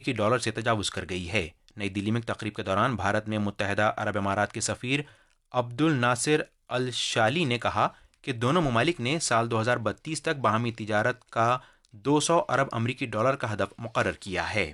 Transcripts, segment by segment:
امریکی ڈالر سے تجاوز کر گئی ہے۔ نئی دلی میں تقریب کے دوران بھارت میں متحدہ عرب امارات کے سفیر عبد الناصر الشالی نے کہا کہ دونوں ممالک نے سال 2032 تک باہمی تجارت کا 200 ارب امریکی ڈالر کا ہدف مقرر کیا ہے۔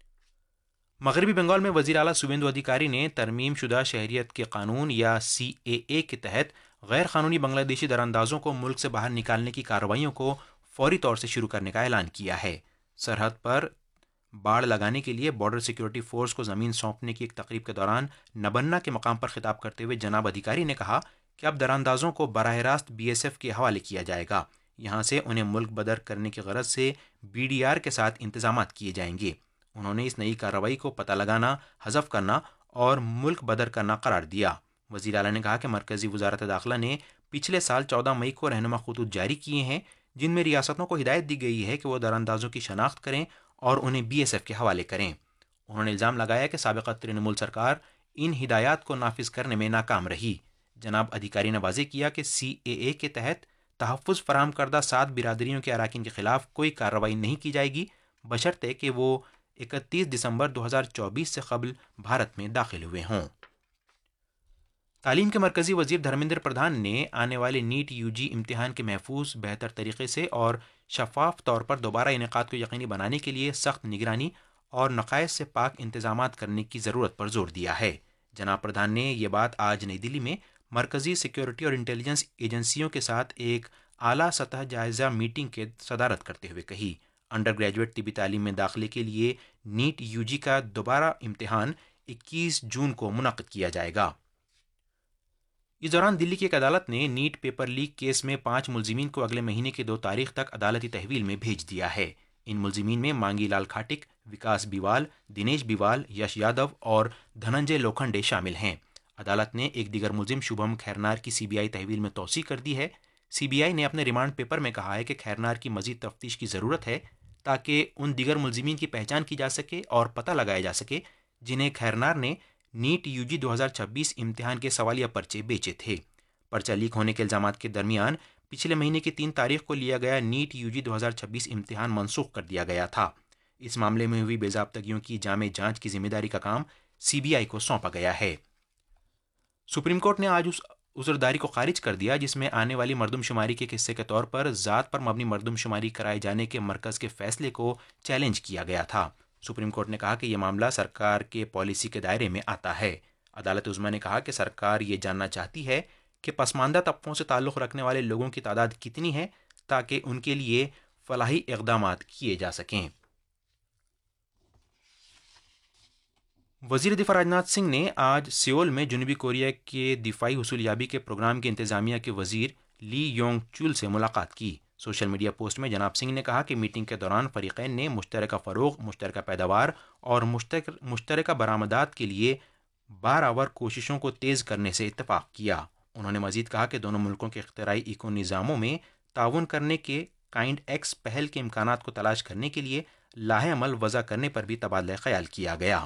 مغربی بنگال میں وزیر اعلیٰ سویندو ادھیکاری نے ترمیم شدہ شہریت کے قانون یا CAA کے تحت غیر قانونی بنگلہ دیشی دراندازوں کو ملک سے باہر نکالنے کی کارروائیوں کو فوری طور سے شروع کرنے کا اعلان کیا ہے۔ سرحد پر باڑ لگانے کے لیے بارڈر سیکیورٹی فورس کو زمین سونپنے کی ایک تقریب کے دوران نبنا کے مقام پر خطاب کرتے ہوئے جناب ادھیکاری نے کہا کہ اب دراندازوں کو براہ راست BSF کے حوالے کیا جائے گا، یہاں سے انہیں ملک بدر کرنے کی غرض سے BDR کے ساتھ انتظامات کیے جائیں گے۔ انہوں نے اس نئی کارروائی کو پتہ لگانا، حذف کرنا اور ملک بدر کرنا قرار دیا۔ وزیر اعلیٰ نے کہا کہ مرکزی وزارت داخلہ نے پچھلے سال 14 مئی کو رہنما خطوط جاری کیے ہیں جن میں ریاستوں کو ہدایت دی گئی ہے کہ وہ دراندازوں کی شناخت کریں اور انہیں BSF کے حوالے کریں۔ انہوں نے الزام لگایا کہ سابقہ ترنمول سرکار ان ہدایات کو نافذ کرنے میں ناکام رہی۔ جناب ادھیکاری نے واضح کیا کہ CAA کے تحت تحفظ فراہم کردہ 7 برادریوں کے اراکین کے خلاف کوئی کارروائی نہیں کی جائے گی، بشرطے کہ وہ 31 دسمبر 2024 سے قبل بھارت میں داخل ہوئے ہوں۔ تعلیم کے مرکزی وزیر دھرمیندر پردھان نے آنے والے نیٹ UG امتحان کے محفوظ، بہتر طریقے سے اور شفاف طور پر دوبارہ انعقاد کو یقینی بنانے کے لیے سخت نگرانی اور نقائص سے پاک انتظامات کرنے کی ضرورت پر زور دیا ہے۔ جناب پردھان نے یہ بات آج نئی دلی میں مرکزی سیکیورٹی اور انٹیلیجنس ایجنسیوں کے ساتھ ایک اعلیٰ سطح جائزہ میٹنگ کے صدارت کرتے ہوئے کہی۔ انڈر گریجویٹ طبی تعلیم میں داخلے کے لیے نیٹ UG کا دوبارہ امتحان 21 جون کو منعقد کیا جائے گا۔ اس دوران دلی کی ایک عدالت نے نیٹ پیپر لیک کیس میں 5 ملزمین کو اگلے مہینے کی 2 تاریخ تک عدالتی تحویل میں بھیج دیا ہے۔ ان ملزمین میں مانگی لال کھاٹک، وکاس بیوال، دنیش بیوال، یش یادو اور دھننجے لوکھنڈے شامل ہیں۔ عدالت نے ایک دیگر ملزم شبھم کھیرنار کی CBI تحویل میں توسیع کر دی ہے۔ CBI نے اپنے ریمانڈ پیپر میں کہا ہے کہ کھیرنار کی مزید تفتیش کی ضرورت ہے تاکہ ان دیگر ملزمین کی پہچان کی جا سکے اور پتہ لگایا جا سکے جنہیں کھیرنار نے نیٹ UG 2026 امتحان کے سوالیہ پرچے بیچے تھے۔ پرچہ لیک ہونے کے الزامات کے درمیان پچھلے مہینے کی 3 تاریخ کو لیا گیا نیٹ UG 2026 امتحان منسوخ کر دیا گیا تھا۔ اس معاملے میں ہوئی بے ضابطگیوں کی جامع جانچ کی ذمہ داری کا کام CBI کو سونپا گیا ہے۔ سپریم کورٹ نے آج اس عذرداری کو خارج کر دیا جس میں آنے والی مردم شماری کے حصے کے طور پر ذات پر مبنی مردم شماری کرائے جانے کے مرکز کے فیصلے کو چیلنج کیا گیا تھا۔ سپریم کورٹ نے کہا کہ یہ معاملہ سرکار کے پالیسی کے دائرے میں آتا ہے۔ عدالت عظمیٰ نے کہا کہ سرکار یہ جاننا چاہتی ہے کہ پسماندہ طبقوں سے تعلق رکھنے والے لوگوں کی تعداد کتنی ہے تاکہ ان کے لیے فلاحی اقدامات کیے جا سکیں۔ وزیر دفاع راجناتھ سنگھ نے آج سیول میں جنوبی کوریا کے دفاعی حصولیابی کے پروگرام کے انتظامیہ کے وزیر لی یونگ چول سے ملاقات کی۔ سوشل میڈیا پوسٹ میں جناب سنگھ نے کہا کہ میٹنگ کے دوران فریقین نے مشترکہ فروغ، مشترکہ پیداوار اور مشترکہ برآمدات کے لیے بارآور کوششوں کو تیز کرنے سے اتفاق کیا۔ انہوں نے مزید کہا کہ دونوں ملکوں کے اختراعی ایکو نظاموں میں تعاون کرنے کے کائنڈ ایکس پہل کے امکانات کو تلاش کرنے کے لیے لاہ عمل وضع کرنے پر بھی تبادلہ خیال کیا گیا۔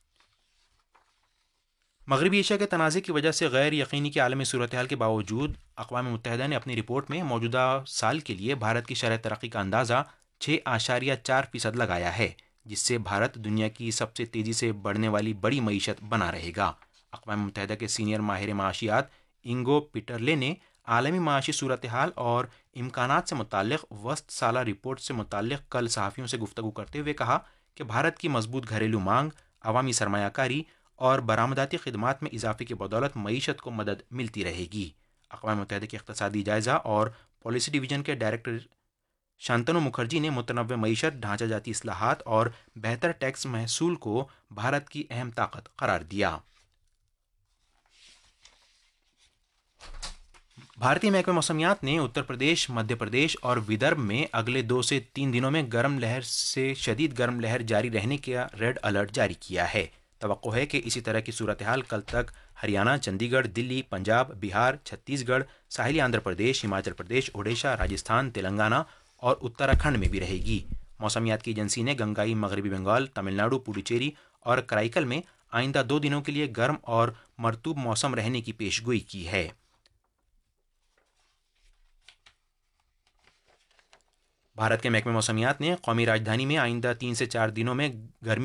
مغربی ایشیا کے تنازع کی وجہ سے غیر یقینی کی عالمی صورتحال کے باوجود اقوام متحدہ نے اپنی رپورٹ میں موجودہ سال کے لیے بھارت کی شرح ترقی کا اندازہ 6.4% لگایا ہے، جس سے بھارت دنیا کی سب سے تیزی سے بڑھنے والی بڑی معیشت بنا رہے گا۔ اقوام متحدہ کے سینئر ماہر معاشیات انگو پیٹرلے نے عالمی معاشی صورتحال اور امکانات سے متعلق وسط سالہ رپورٹ سے متعلق کل صحافیوں سے گفتگو کرتے ہوئے کہا کہ بھارت کی مضبوط گھریلو مانگ، عوامی سرمایہ کاری اور برآمداتی خدمات میں اضافے کی بدولت معیشت کو مدد ملتی رہے گی۔ اقوام متحدہ کے اقتصادی جائزہ اور پالیسی ڈویژن کے ڈائریکٹر شانتنو مکھرجی نے متنوع معیشت، ڈھانچہ جاتی اصلاحات اور بہتر ٹیکس محصول کو بھارت کی اہم طاقت قرار دیا۔ بھارتی محکمہ موسمیات نے اتر پردیش، مدھیہ پردیش اور ودربھ میں اگلے 2 سے 3 دنوں میں گرم لہر سے شدید گرم لہر جاری رہنے کا ریڈ الرٹ جاری کیا ہے۔ توقع ہے کہ اسی طرح کی صورتحال کل تک ہریانہ، چندی گڑھ، دلی، پنجاب، بہار، چھتیس گڑھ، ساحلی آندھرا پردیش، ہماچل پردیش، اڈیشہ، راجستھان، تلنگانہ اور اتراکھنڈ میں بھی رہے گی۔ موسمیات کی ایجنسی نے گنگائی، مغربی بنگال، تمل ناڈو، پڈوچیری اور کرائی میں آئندہ 2 دنوں کے لیے گرم اور مرطوب موسم رہنے کی پیش گوئی کی ہے۔ بھارت کے محکمہ موسمیات نے قومی راجدھانی میں آئندہ 3 سے 4 دنوں میں گرمی